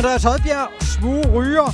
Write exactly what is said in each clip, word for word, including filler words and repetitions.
Andreas Odbjerg, Smue Ryger.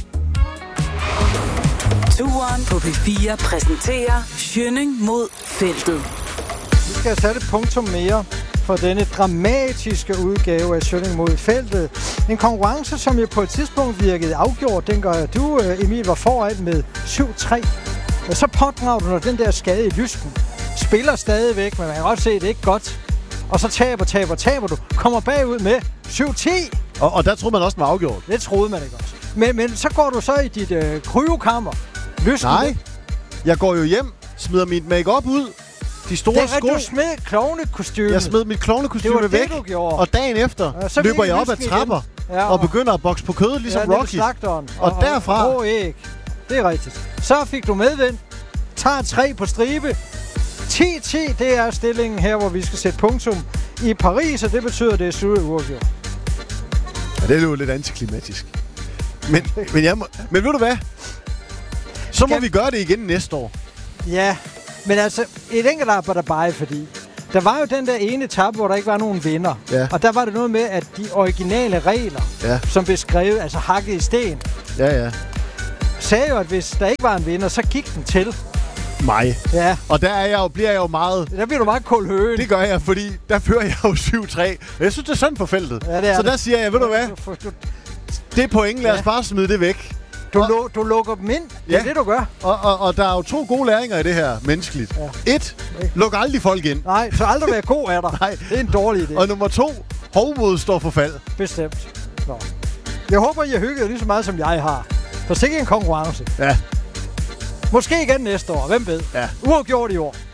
Turen på P fire præsenterer Schønning mod feltet. Vi skal have sat et punktum mere for denne dramatiske udgave af Schønning mod feltet. En konkurrence, som jo på et tidspunkt virkede afgjort. Den gør du, Emil, var foran med syv tre. Men så pådrager du, når den der skade i lysken spiller stadigvæk, men man kan godt se, at det ikke godt. Og så taber, taber, taber du. Kommer bagud med syv ti. Og, og der troede man også, den var afgjort. Det troede man ikke også. Men, men så går du så i dit øh, kryokammer. Lysken. Nej. Jeg går jo hjem, smider mit make-up ud. De store det er, sko. Du smed klovnekostymet. Jeg smed mit klovnekostyme væk. Det, og dagen efter ja, løber jeg op ad trapper ja, og, og begynder at bokse på kød, ligesom ja, Rocky. Og, og derfra... Og æg. Det er rigtigt. Så fik du medvind. Tager tre på stribe. ti ti, det er stillingen her, hvor vi skal sætte punktum i Paris, og det betyder, at det er slut uafgjort. Ja, det er jo lidt antiklimatisk. Men, men, jeg må, men ved du hvad? Så må Skal... vi gøre det igen næste år. Ja, men altså, et enkelt arbejde, fordi der var jo den der ene etape, hvor der ikke var nogen vinder. Ja. Og der var det noget med, at de originale regler, ja. som blev skrevet, altså hakket i sten, ja, ja. sagde jo, at hvis der ikke var en vinder, så gik den til mig. Ja. Og der er jeg jo, bliver jeg jo meget... Der bliver du meget kold høen. Det gør jeg, fordi der fører jeg jo syv tre. Jeg synes, det er sådan på feltet. Ja, det er så det. Der siger jeg, ved du hvad? Du, du, det point, lad os ja. bare smide det væk. Du, og, lu- du lukker dem ind. Det ja. er det, du gør. Og, og, og der er jo to gode læringer i det her, menneskeligt. Ja. Et, luk aldrig folk ind. Nej, så aldrig være god af dig. Nej. Det er en dårlig idé. Og nummer to, hovmod står for fald. Bestemt. Nå. Jeg håber, I har hygget lige så meget, som jeg har. For sikkert en konkurrence. Ja. Måske igen næste år. Hvem ved? Ja. Uafgjort i år.